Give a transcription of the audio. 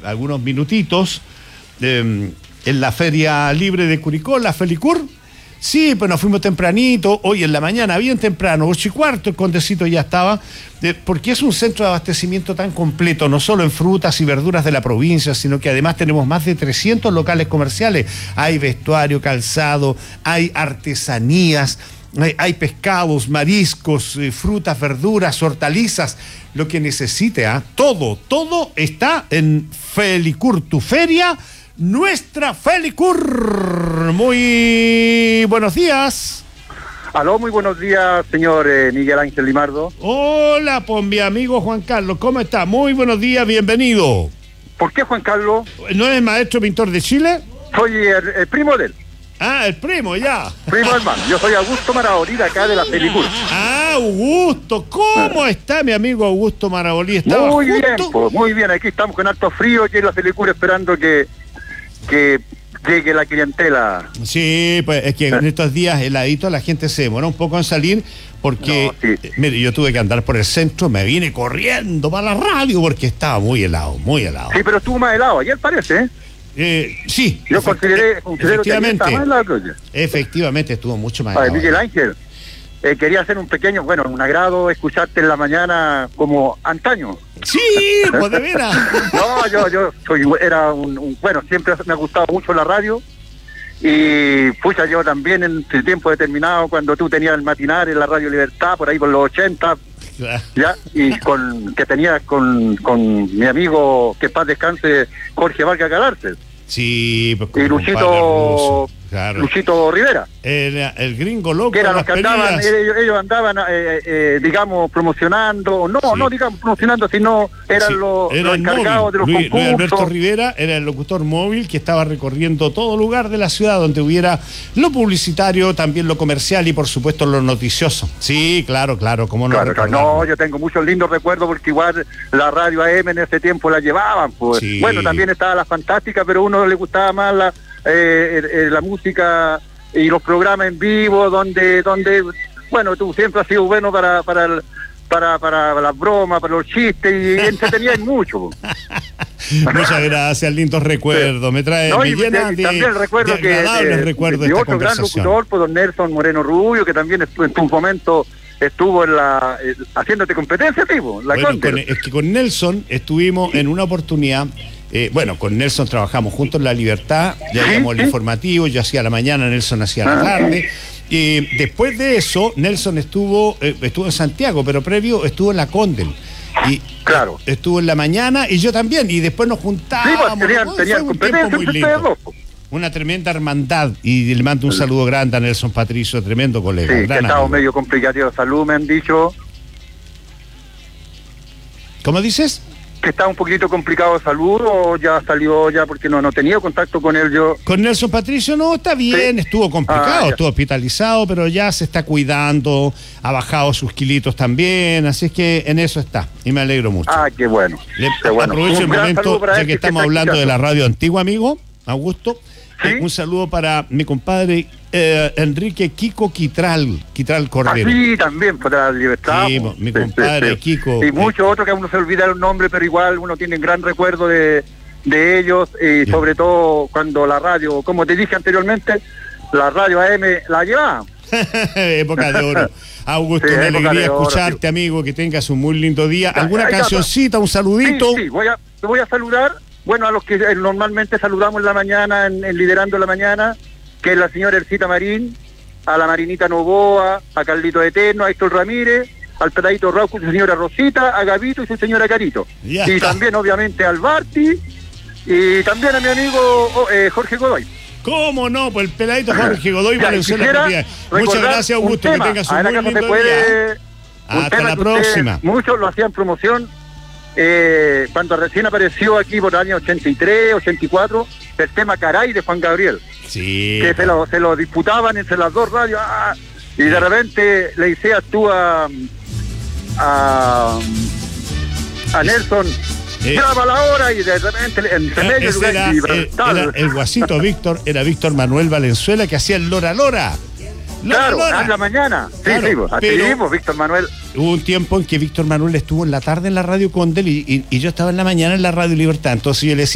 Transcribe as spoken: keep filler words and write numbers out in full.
algunos minutitos eh, en la Feria Libre de Curicó, la Felicur. Sí, pues nos fuimos tempranito, hoy en la mañana, bien temprano, ocho y cuarto, el Condecito ya estaba, de, porque es un centro de abastecimiento tan completo, no solo en frutas y verduras de la provincia, sino que además tenemos más de trescientos locales comerciales. Hay vestuario, calzado, hay artesanías, hay, hay pescados, mariscos, eh, frutas, verduras, hortalizas, lo que necesite, ¿eh? todo, todo está en Felicur, tu feria. Nuestra Felicur. Muy buenos días. Aló, muy buenos días, señor eh, Miguel Ángel Limardo. Hola, pues mi amigo Juan Carlos, ¿cómo está? Muy buenos días, bienvenido. ¿Por qué Juan Carlos? ¿No es maestro pintor de Chile? Soy el, el primo de él. Ah, el primo, ya. Primo hermano, yo soy Augusto Marabolí de acá de la Felicur. Ah, Augusto, ¿cómo ah. está mi amigo Augusto Marabolí? ¿Estaba muy justo? bien, pues, muy bien, aquí estamos con harto frío aquí en la Felicur esperando que que llegue la clientela. Sí, pues es que en estos días heladito la gente se demora un poco en salir porque, no, sí. eh, mire, yo tuve que andar por el centro, me vine corriendo para la radio porque estaba muy helado, muy helado. Sí, pero estuvo más helado, ayer parece, ¿eh? Eh, sí. Yo consideré, considero efectivamente, que ayer estaba más helado. Efectivamente, estuvo mucho más helado. helado. Miguel Ángel, eh, quería hacer un pequeño, bueno, un agrado escucharte en la mañana como antaño. Sí, pues de veras. No, yo, yo soy, era un, un, bueno, siempre me ha gustado mucho la radio y pucha, yo también en el tiempo determinado cuando tú tenías el matinal en la Radio Libertad, por ahí por los ochenta, ya, y con que tenías con, con mi amigo, que paz descanse, Jorge Vargas Galarce. Sí, pues y Luchito, claro. Luchito Rivera. El, el gringo loco. Que eran los que andaban, ellos, ellos andaban, eh, eh, digamos, promocionando, no, sí. no digamos promocionando, sino eran sí, los, era los encargados de los Luis, concursos. Luis Alberto Rivera era el locutor móvil que estaba recorriendo todo lugar de la ciudad donde hubiera lo publicitario, también lo comercial y por supuesto lo noticioso. Sí, claro, claro, cómo no. Claro, claro. No, yo tengo muchos lindos recuerdos porque igual la radio A M en ese tiempo la llevaban, pues. Sí. Bueno, también estaba la Fantástica, pero a uno le gustaba más la, eh, eh, la música y los programas en vivo donde donde bueno, tú siempre has sido bueno para para el, para para las bromas, para los chistes y entretenías mucho. Muchas gracias, lindos recuerdos. Me trae no, me y llena de, también el recuerdo de que agradables de, recuerdos de, de de esta otro gran locutor, pues don Nelson Moreno Rubio, que también estuvo, en un momento estuvo en la eh, haciéndote competencia, tipo, la bueno, con, es que con Nelson estuvimos en una oportunidad. Eh, bueno, con Nelson trabajamos juntos en La Libertad, ya hacíamos el informativo, yo hacía la mañana, Nelson hacía la tarde. Y después de eso, Nelson estuvo eh, estuvo en Santiago, pero previo estuvo en la Condel. Y claro. Estuvo en la mañana y yo también, y después nos juntábamos. Sí, pues, tenían, oh, tenían fue un tiempo muy lindo. Una tremenda hermandad, y le mando un saludo grande a Nelson Patricio, tremendo colega. Sí, que estaba medio complicado de salud, me han dicho. ¿Cómo dices? Que está un poquito complicado de salud o ya salió ya porque no no tenía contacto con él yo. Con Nelson Patricio no, está bien, sí. Estuvo complicado, ah, estuvo hospitalizado, pero ya se está cuidando, ha bajado sus kilitos también, así es que en eso está, y me alegro mucho. Ah, qué bueno. Le, qué bueno. Aprovecho el momento, ya que estamos hablando escuchando. de la radio antigua, amigo, Augusto, ¿sí? eh, un saludo para mi compadre eh, Enrique Kiko Quitral, Quitral Cordero. Ah, sí, también, para la Libertad. Sí, mi compadre sí, sí, sí. Kiko. Y muchos eh, otros que a uno se olvida el nombre, pero igual uno tiene gran recuerdo de, de ellos, y sí. sobre todo cuando la radio, como te dije anteriormente, la radio A M la llevaba. Época de oro. Augusto, sí, una alegría oro, escucharte, tío. Amigo, que tengas un muy lindo día. ¿Alguna cancioncita, un saludito? Sí, sí, voy a, te voy a saludar, bueno, a los que normalmente saludamos en la mañana, en, en Liderando la Mañana, que es la señora Ercita Marín, a la Marinita Novoa, a Carlito Eterno, a Héctor Ramírez, al Pedadito Rauco, su señora Rosita, a Gabito y su señora Carito. Ya y está. También, obviamente, al Barti, y también a mi amigo eh, Jorge Godoy. ¿Cómo no? Pues el Peladito Jorge Godoy Valenzuela. Muchas gracias, Augusto, que tengas un muy lindo puede, día. Hasta la próxima. Muchos lo hacían promoción eh, cuando recién apareció aquí por el año ochenta y tres, ochenta y cuatro, el tema Caray de Juan Gabriel. Sí. Que se lo, se lo disputaban entre las dos radios, ah, y de repente le decías tú a a, a Nelson, eh, llama la hora, y de repente en medio ese era, el, era el guasito Víctor, era Víctor Manuel Valenzuela, que hacía el Lora Lora. Lora claro, Lora. A la mañana. Sí, claro, sí, así pero mismo, Víctor Manuel. Hubo un tiempo en que Víctor Manuel estuvo en la tarde en la radio Condel y, y, y yo estaba en la mañana en la Radio Libertad, entonces yo le decía